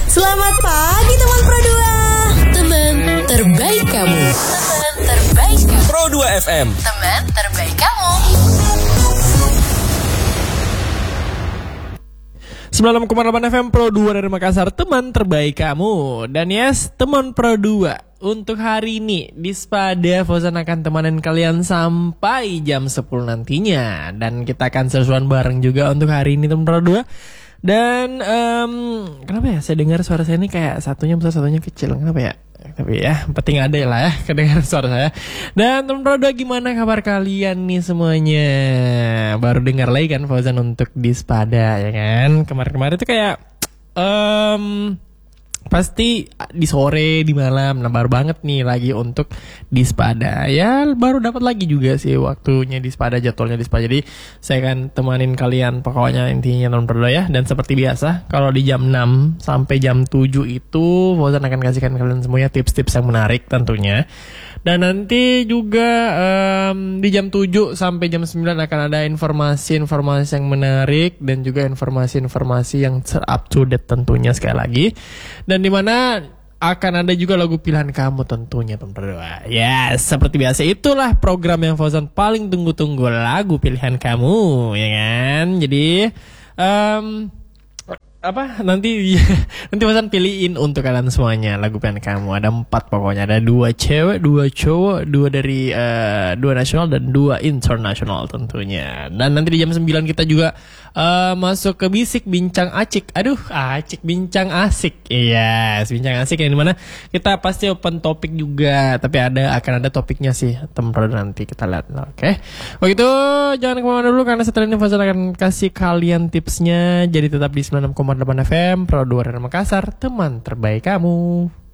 Selamat pagi teman Pro 2. Teman terbaik kamu. Teman terbaik kamu. Pro 2 FM. Teman terbaik kamu. 96,8 FM Pro 2 dari Makassar, teman terbaik kamu. Dan yes, teman Pro 2, untuk hari ini Dispada Fauzan akan temanin kalian sampai jam 10 nantinya. Dan kita akan seru-seruan bareng juga untuk hari ini teman Pro 2. Dan kenapa ya saya dengar suara saya ini kayak satunya besar satunya kecil, kenapa ya? Tapi ya penting ada lah ya kedengaran suara saya. Dan teman Pro 2, gimana kabar kalian nih semuanya? Baru dengar lagi kan Fauzan untuk Dispada ya kan? Kemarin-kemarin itu kayak pasti di sore, di malam. Nah baru banget nih lagi untuk Dispada. Ya baru dapat lagi juga sih waktunya Dispada, jadwalnya Dispada. Jadi saya akan temanin kalian pokoknya intinya teman Pro 2 ya. Dan seperti biasa kalau di jam 6 sampai jam 7 itu Fauzan akan kasihkan kalian semuanya tips-tips yang menarik tentunya. Dan nanti juga di jam 7 sampai jam 9 akan ada informasi-informasi yang menarik dan juga informasi-informasi yang up to date tentunya sekali lagi. Dan di mana akan ada juga lagu pilihan kamu tentunya teman Pro 2. Ya, seperti biasa itulah program yang Fauzan paling tunggu-tunggu, lagu pilihan kamu, ya kan? Jadi nanti Fauzan pilihin untuk kalian semuanya lagu pilihan kamu. Ada 4 pokoknya, ada 2 cewek, 2 cowok, 2 dari 2 nasional dan 2 internasional tentunya. Dan nanti di jam 9 kita juga masuk ke Bisik Bincang Acik. Acik Bincang Asik. Iya, Bincang Asik yang dimana kita pasti open topik juga, tapi akan ada topiknya sih teman Pro nanti kita lihat. Oke. Begitu, jangan kemana-mana dulu karena setelah ini Fauzan akan kasih kalian tipsnya. Jadi tetap di 96,8 FM Pro 2 dari Makassar, teman terbaik kamu.